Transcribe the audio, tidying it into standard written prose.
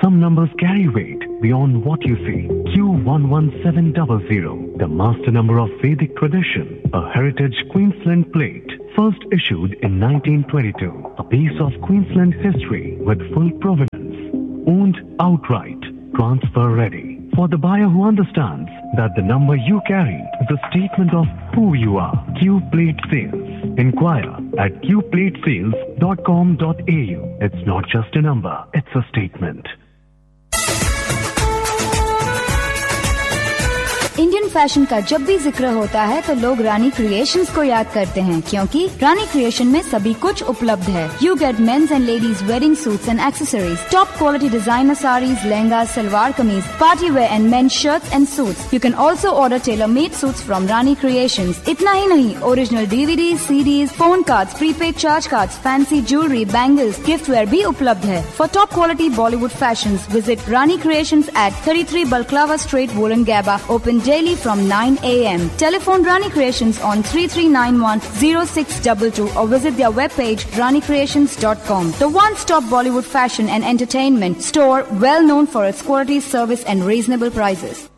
Some numbers carry weight beyond what you see. Q11700, the master number of Vedic tradition, a heritage Queensland plate, first issued in 1922. A piece of Queensland history with full provenance, owned outright, transfer ready. For the buyer who understands that the number you carry is a statement of who you are. Q Plate Sales. Inquire at qplatesales.com.au. It's not just a number, it's a statement. Indian fashion का जब भी जिक्र होता है तो लोग रानी creations को याद करते हैं, क्योंकि रानी क्रिएशन में सभी कुछ उपलब्ध है. You get mains and ladies wedding suits and accessories, top quality designer saris, lehenga, salwar kameez, party wear and main shirts and suits. You can also order tailor made suits from Rani creations. इतना ही नहीं, original DVDs, CDs, phone cards, prepaid charge cards, fancy jewellery, bangles, gift where भी उपलब्ध है. For top quality Bollywood fashions visit Rani creations eight 33 Balclava Street, Wollongabba. Open daily from 9 a.m. Telephone Rani Creations on 3391-0622 or visit their webpage ranicreations.com. The one-stop Bollywood fashion and entertainment store, well known for its quality, service and reasonable prices.